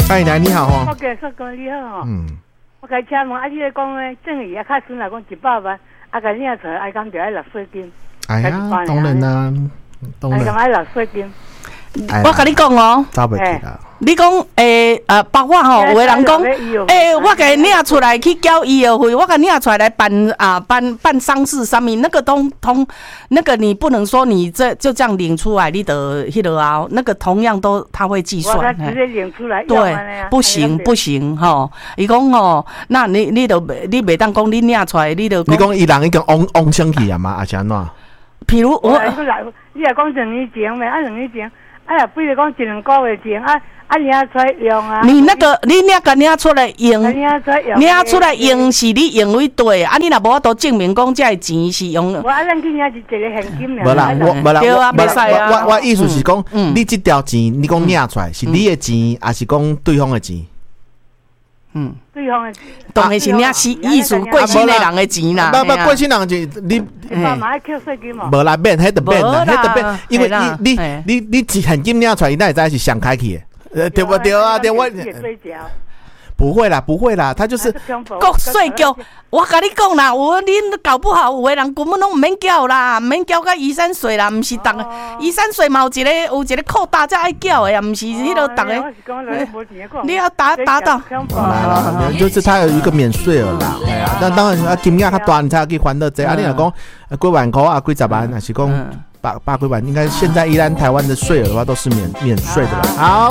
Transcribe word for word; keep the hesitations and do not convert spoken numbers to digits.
哎，奶你好哈。 我给说哥你好哈。 嗯。 我给请问啊，你咧讲咧，正义啊，卡孙来讲一百万，啊，甲领出来，啊，讲就爱落税金。 哎呀，当然啦，当然。 啊，讲爱落税金。 我跟你讲哦， 走袂去啦。 你讲诶呃，包括吼，有个人讲，诶，我给领出来去交医药费，我给领出来来办啊办办丧事上面，那个通通那个你不能说你这就这样领出来，你的迄个啊，那个同样都他会计算。 我直接领出来。 对，不行不行吼，伊讲吼，那你你都你袂当讲你领出来，你都你讲伊人已经往往上去啊嘛，还是安怎？ 譬如我， 你也讲两年前咩？啊，两年前。哎呀，比如讲一两个月前啊，啊领出来用啊。 你那个，你领个领出来用， 领出来用， 领出来用是你用为对，啊，你若无法度证明讲这个钱是用。 我啊，咱去领是一个现金俩。 无啦，我无啦， 对啊，袂使啊。 我我意思是讲，你这条钱，你讲领出来是你的钱，还是讲对方的钱？ 嗯， 对方的钱， 当然是领是意思过身的人的钱啦。 不不，过身人钱你。 爸妈扣税金嘛？ 无啦，免，迄得免啦，迄得免，因为你你你你你现金领出来，你那会知是上开去的，对不对啊？对我。不会啦，不会啦，他就是国税局。我跟你讲啦，我恁搞不好有的人根本拢唔免缴啦，唔免缴个遗产税啦，唔是逐个遗产税嘛有一个有一个扣大才爱缴的呀，唔是迄个逐个。你要达达到。 就是他有一个免税额啦，哎呀，但当然金额较大，你才可以还得这。啊，你若讲几万块啊，几十万，还是讲百百几万，应该现在依然台湾的税额的话都是免免税的啦。好。